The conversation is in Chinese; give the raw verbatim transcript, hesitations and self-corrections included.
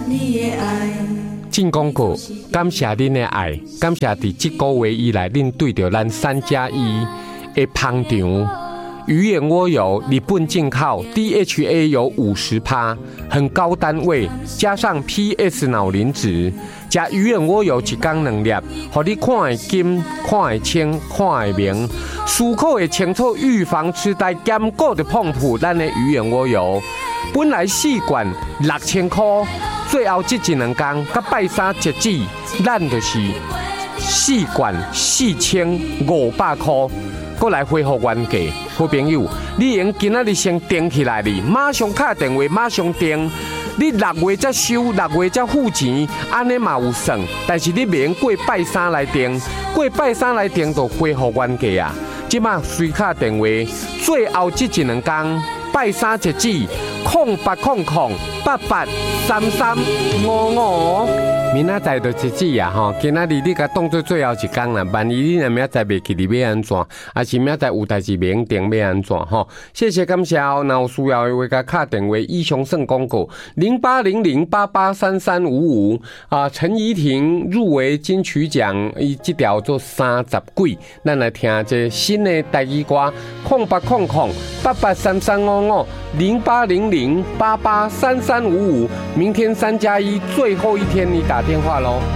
进广告，感谢恁的爱，感谢伫这个月以来，恁对着咱三加一的捧场。鱼眼蜗油，日本进口 ，D H A 有五十趴，很高单位，加上 P S 脑磷脂，加鱼眼蜗油一缸两粒，互你看会金、看会清、看会明，思考会清楚，预防痴呆，兼顾的碰触咱的鱼眼蜗油，本来四罐六千块，最后这一两天，甲拜三截止，咱就是四罐四千五百块。过来恢复原价，好朋友，你用今仔日先订起来哩，马上打电话，马上订。你六月才收，六月才付钱，安尼嘛有算。但是你袂用过拜三来订，过拜三来订就恢复原价啊。即马随卡电话，最后这一两天，拜三截止，空八空空八八三三五五。明仔载就截止啊吼！今仔日你甲当做最后一天啦，万一你若明仔载袂记哩要安怎？还是明仔载有代志袂用订要安怎吼？谢谢感谢哦！若有需要的话，甲敲电话以上算广告零八零零八八三三五五啊！陈怡婷入围金曲奖，伊这条做三十几，咱来听这新的台语歌，空八空空八八三三五五零八零零八八三三五五，明天三加一最后一天，你打电话咯。